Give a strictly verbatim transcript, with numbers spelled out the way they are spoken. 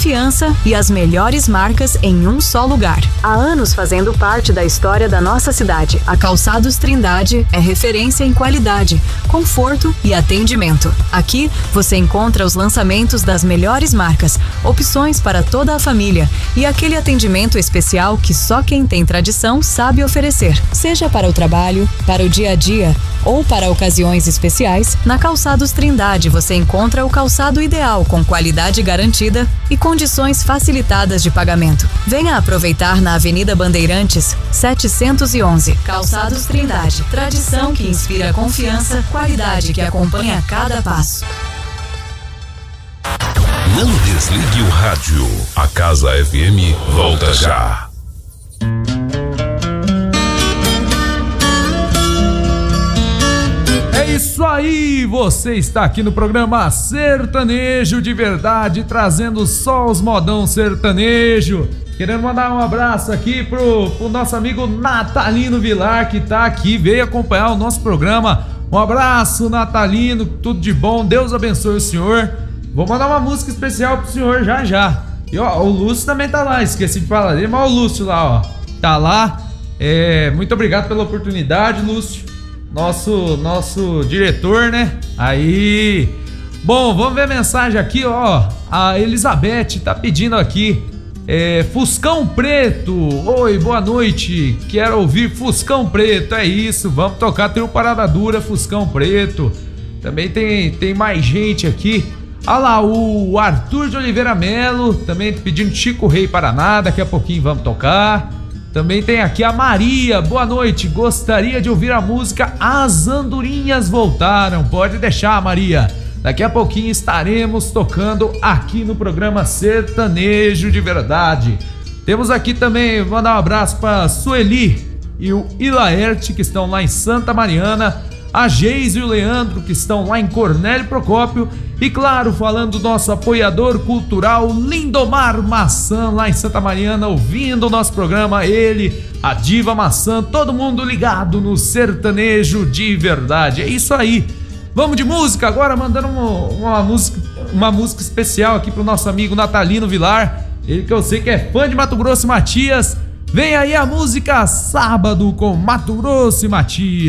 confiança e as melhores marcas em um só lugar. Há anos fazendo parte da história da nossa cidade, a Calçados Trindade é referência em qualidade, conforto e atendimento. Aqui você encontra os lançamentos das melhores marcas, opções para toda a família e aquele atendimento especial que só quem tem tradição sabe oferecer. Seja para o trabalho, para o dia a dia ou para ocasiões especiais, na Calçados Trindade você encontra o calçado ideal com qualidade garantida e condições facilitadas de pagamento. Venha aproveitar na Avenida Bandeirantes, setecentos e onze. Calçados Trindade, tradição que inspira confiança, qualidade que acompanha cada passo. Não desligue o rádio. A Casa F M volta já. É isso aí, você está aqui no programa Sertanejo de Verdade, trazendo só os modão sertanejo. Querendo mandar um abraço aqui pro, pro nosso amigo Natalino Vilar, que tá aqui, veio acompanhar o nosso programa. Um abraço, Natalino, tudo de bom, Deus abençoe o senhor. Vou mandar uma música especial pro senhor já já. E ó, o Lúcio também tá lá, esqueci de falar dele, mas o Lúcio lá, ó, tá lá. É, muito obrigado pela oportunidade, Lúcio. Nosso, nosso diretor, né? Aí. Bom, vamos ver a mensagem aqui, ó. A Elizabeth tá pedindo aqui. É, Fuscão Preto. Oi, boa noite. Quero ouvir Fuscão Preto. É isso, vamos tocar. Tem o Parada Dura, Fuscão Preto. Também tem, tem mais gente aqui. Olha lá, o Arthur de Oliveira Melo também pedindo Chico Rei Paraná. Daqui a pouquinho vamos tocar. Também tem aqui a Maria, boa noite, gostaria de ouvir a música As Andorinhas Voltaram. Pode deixar, Maria, daqui a pouquinho estaremos tocando aqui no programa Sertanejo de Verdade. Temos aqui também, vou mandar um abraço para Sueli e o Ilaerte, que estão lá em Santa Mariana, a Geise e o Leandro, que estão lá em Cornélio Procópio, e claro, falando do nosso apoiador cultural Lindomar Maçã, lá em Santa Mariana, ouvindo o nosso programa, ele, a Diva Maçã, todo mundo ligado no Sertanejo de Verdade. É isso aí. Vamos de música agora, mandando uma, uma, música, uma música especial aqui pro nosso amigo Natalino Vilar, ele que eu sei que é fã de Mato Grosso e Matias. Vem aí a música Sábado com Mato Grosso e Matias.